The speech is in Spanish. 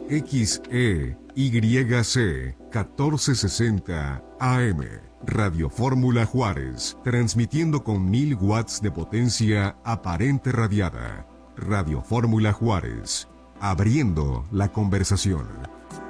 XEYC 1460 AM. Radio Fórmula Juárez, transmitiendo con 1000 watts de potencia aparente radiada. Radio Fórmula Juárez, abriendo la conversación.